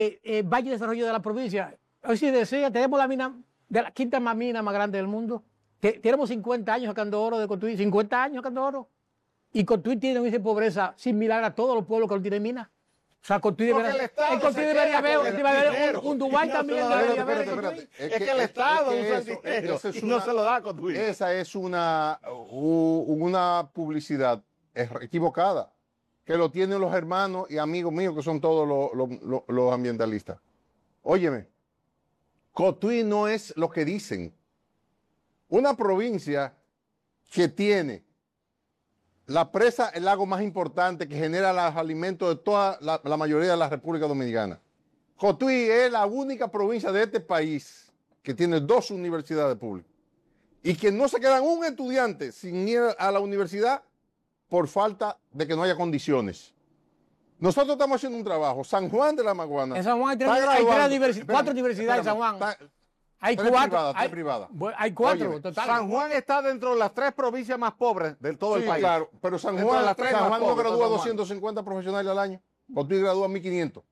Valle de Desarrollo de la provincia. Hoy si desea, tenemos la mina, de la quinta mina más grande del mundo. Tenemos 50 años sacando oro de Cotuí, 50 años sacando oro. Y Cotuí tiene un índice de pobreza similar a todos los pueblos que no tienen minas. O sea, Cotuí debería haber un Dubái también. Es que el Estado usa el dinero y no se lo da a Cotuí. Esa es una publicidad equivocada, que lo tienen los hermanos y amigos míos que son todos los ambientalistas. Óyeme, Cotuí no es lo que dicen. Una provincia que tiene la presa, el lago más importante que genera los alimentos de toda la mayoría de la República Dominicana. Cotuí es la única provincia de este país que tiene 2 universidades públicas y que no se quedan un estudiante sin ir a la universidad por falta de que no haya condiciones. Nosotros estamos haciendo un trabajo. San Juan de la Maguana. En San Juan hay 4 universidades en San Juan. Hay 4 privadas. Hay 4, Óyeme, total. San Juan está dentro de las 3 provincias más pobres de todo el país. Claro, pero San Juan no gradúa 250 profesionales al año. Cotuí gradúa 1.500.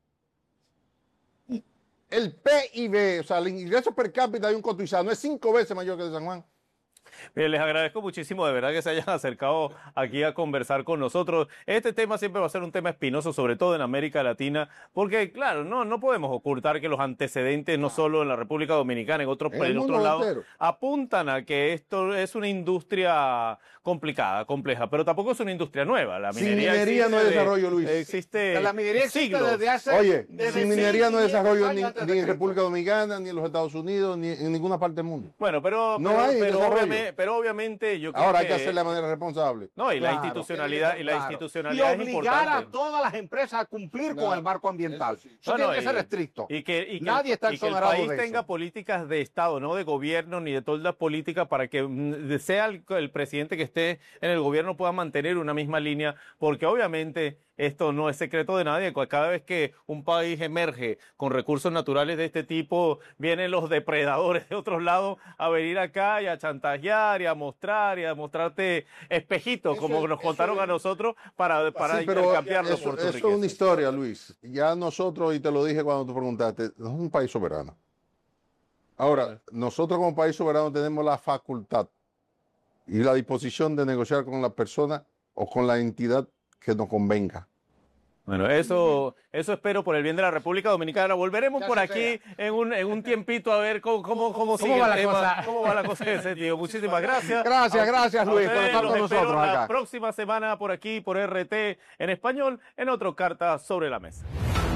El PIB, o sea, el ingreso per cápita de un cotuizano es 5 veces mayor que el de San Juan. Bien, les agradezco muchísimo, de verdad, que se hayan acercado aquí a conversar con nosotros. Este tema siempre va a ser un tema espinoso, sobre todo en América Latina, porque, claro, no podemos ocultar que los antecedentes, no solo en la República Dominicana, en otros lados, apuntan a que esto es una industria complicada, compleja, pero tampoco es una industria nueva. La minería no es desarrollo, Luis. Existe la minería existe desde hace... Oye, sin minería no es desarrollo ni en República Dominicana, ni en los Estados Unidos, ni en ninguna parte del mundo. Bueno, pero obviamente yo creo ahora hay que hacerlo de manera responsable. No, y la institucionalidad y obligar es importante. A todas las empresas a cumplir con el marco ambiental. Eso tiene que ser estricto. Y nadie está exonerado de eso. Que el país tenga políticas de Estado, no de gobierno ni de todas las políticas, para que sea el presidente que esté en el gobierno pueda mantener una misma línea, porque obviamente esto no es secreto de nadie. Cada vez que un país emerge con recursos naturales de este tipo, vienen los depredadores de otros lados a venir acá y a chantajear y a mostrarte espejitos, como nos contaron a nosotros, para intercambiar los por tu riqueza. Eso es una historia, Luis. Ya nosotros, y te lo dije cuando tú preguntaste, es un país soberano. Ahora, nosotros como país soberano tenemos la facultad y la disposición de negociar con la persona o con la entidad que nos convenga. Bueno, eso espero por el bien de la República Dominicana. Volveremos por aquí en un tiempito a ver cómo sigue el tema, cómo va la cosa en ese sentido. Muchísimas gracias. Gracias, Luis, por estar con nosotros acá. La próxima semana por aquí, por RT en español, en otro Cartas sobre la Mesa.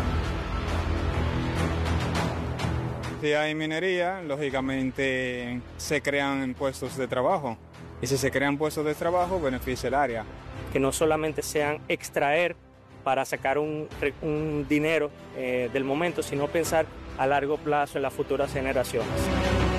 Si hay minería, lógicamente se crean puestos de trabajo. Y si se crean puestos de trabajo, beneficia el área. Que no solamente sean extraer para sacar un dinero del momento, sino pensar a largo plazo en las futuras generaciones.